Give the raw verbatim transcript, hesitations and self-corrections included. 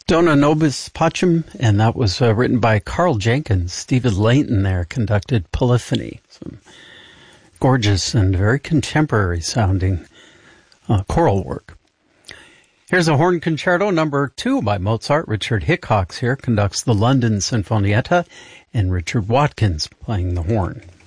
Dona Nobis Pacem, and that was uh, written by Carl Jenkins. Stephen Layton there conducted Polyphony. Some gorgeous and very contemporary sounding uh, choral work. Here's a horn concerto number two by Mozart. Richard Hickox here conducts the London Sinfonietta, and Richard Watkins playing the horn.